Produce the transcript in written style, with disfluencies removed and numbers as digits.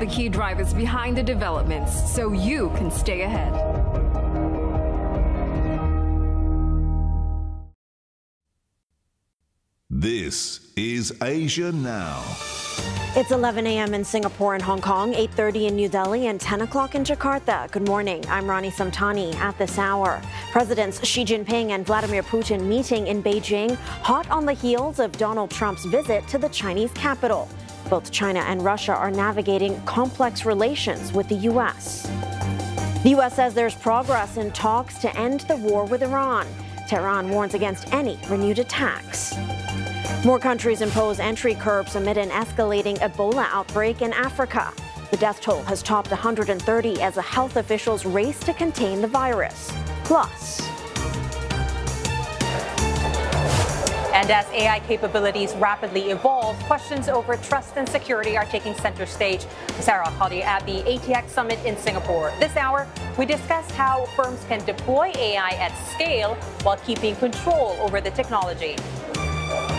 the key drivers behind the developments so you can stay ahead. This is Asia Now. It's 11 a.m. in Singapore and Hong Kong, 8:30 in New Delhi, and 10 o'clock in Jakarta. Good morning. I'm Rani Samtani. At this hour, Presidents Xi Jinping and Vladimir Putin meeting in Beijing, hot on the heels of Donald Trump's visit to the Chinese capital. Both China and Russia are navigating complex relations with the U.S. The U.S. says there's progress in talks to end the war with Iran. Tehran warns against any renewed attacks. More countries impose entry curbs amid an escalating Ebola outbreak in Africa. The death toll has topped 130 as the health officials race to contain the virus. Plus, and as AI capabilities rapidly evolve, questions over trust and security are taking center stage. Sarah Khadi at the ATX Summit in Singapore. This hour, we discuss how firms can deploy AI at scale while keeping control over the technology.